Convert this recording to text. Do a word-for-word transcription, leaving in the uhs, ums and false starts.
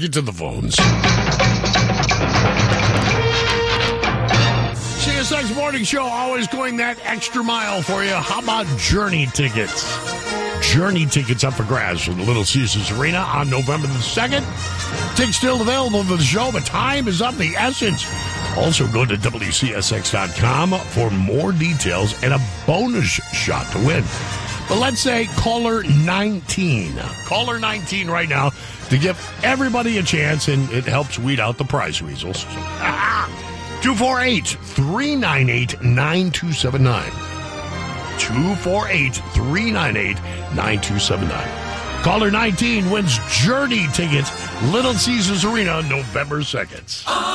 get to the phones. C S X Morning Show, always going that extra mile for you. How about Journey tickets? Journey tickets up for grabs from the Little Caesars Arena on November the second. Tickets still available for the show, but time is of the essence. Also, go to W C S X dot com for more details and a bonus shot to win. But let's say caller nineteen. Caller nineteen right now to give everybody a chance, and it helps weed out the prize weasels. So, ah, two four eight, three nine eight, nine two seven nine. two four eight, three nine eight, nine two seven nine. Caller nineteen wins Journey tickets, Little Caesars Arena, November second.